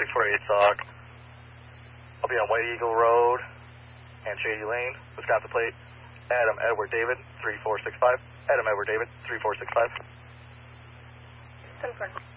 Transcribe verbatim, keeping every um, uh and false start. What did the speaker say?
six four eight Sauk. I'll be on White Eagle Road and Shady Lane, Wisconsin plate. Adam Edward David, three four six five. Adam Edward David, three four six five. ten four.